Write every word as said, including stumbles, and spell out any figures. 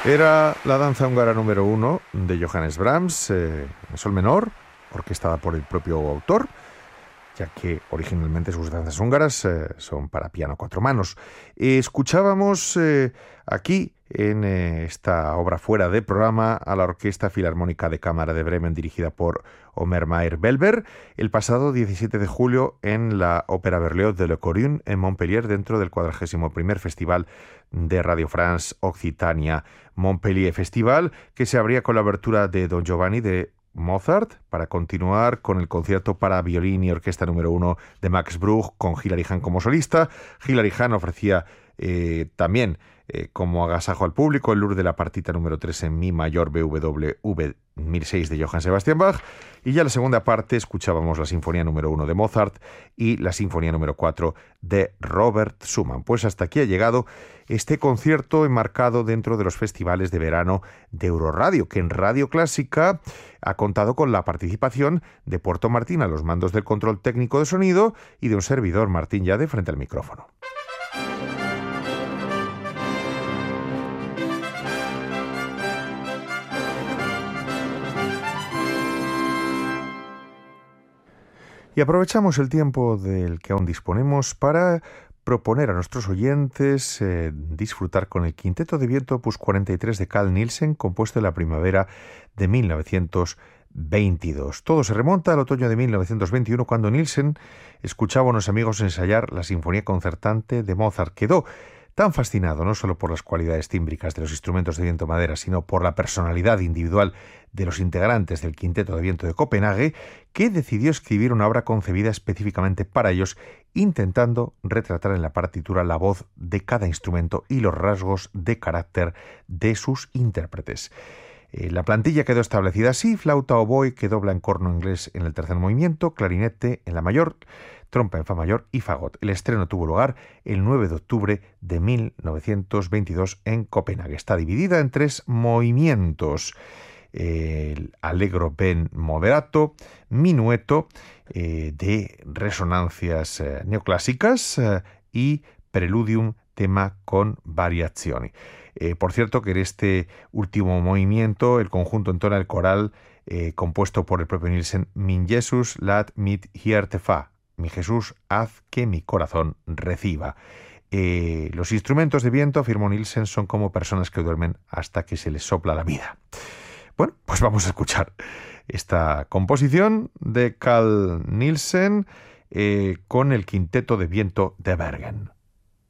Era la danza húngara número uno de Johannes Brahms, eh, en sol menor, orquestada por el propio autor, ya que originalmente sus danzas húngaras eh, son para piano a cuatro manos. Eh, escuchábamos eh, aquí, en eh, esta obra fuera de programa, a la Orquesta Filarmónica de Cámara de Bremen, dirigida por Omer Mayer-Belber, el pasado diecisiete de julio en la Ópera Berlioz de Le Corun, en Montpellier, dentro del cuadragésimo primer Festival de Radio France Occitania Montpellier, festival que se abría con la abertura de Don Giovanni de Mozart, para continuar con el concierto para violín y orquesta número uno de Max Bruch, con Hilary Hahn como solista. Hilary Hahn ofrecía eh, también eh, como agasajo al público el Lourdes de la partita número tres en mi mayor B W V mil seis de Johann Sebastian Bach, y ya la segunda parte escuchábamos la sinfonía número uno de Mozart y la sinfonía número cuatro de Robert Schumann. Pues hasta aquí ha llegado este concierto enmarcado dentro de los festivales de verano de Euroradio, que en Radio Clásica ha contado con la participación de Puerto Martín a los mandos del control técnico de sonido y de un servidor, Martín Yade, frente al micrófono. Y aprovechamos el tiempo del que aún disponemos para proponer a nuestros oyentes eh, disfrutar con el Quinteto de Viento opus cuarenta y tres de Carl Nielsen, compuesto en la primavera de mil novecientos veintidós. Todo se remonta al otoño de mil novecientos veintiuno, cuando Nielsen escuchaba a unos amigos ensayar la Sinfonía Concertante de Mozart. Quedó tan fascinado no solo por las cualidades tímbricas de los instrumentos de viento madera, sino por la personalidad individual de los integrantes del Quinteto de Viento de Copenhague, que decidió escribir una obra concebida específicamente para ellos, intentando retratar en la partitura la voz de cada instrumento y los rasgos de carácter de sus intérpretes. Eh, la plantilla quedó establecida así: flauta, oboe, que dobla en corno inglés en el tercer movimiento, clarinete en la mayor, trompa en fa mayor y fagot. El estreno tuvo lugar el nueve de octubre de mil novecientos veintidós en Copenhague. Está dividida en tres movimientos: el allegro ben moderato, minueto eh, de resonancias eh, neoclásicas eh, y preludium tema con variazioni. Eh, por cierto, que en este último movimiento el conjunto entona el coral eh, compuesto por el propio Nielsen: Min Jesus lat mit hierte fa, mi Jesús, haz que mi corazón reciba. Eh, los instrumentos de viento, afirmó Nielsen, son como personas que duermen hasta que se les sopla la vida. Bueno, pues vamos a escuchar esta composición de Carl Nielsen eh, con el Quinteto de Viento de Bergen.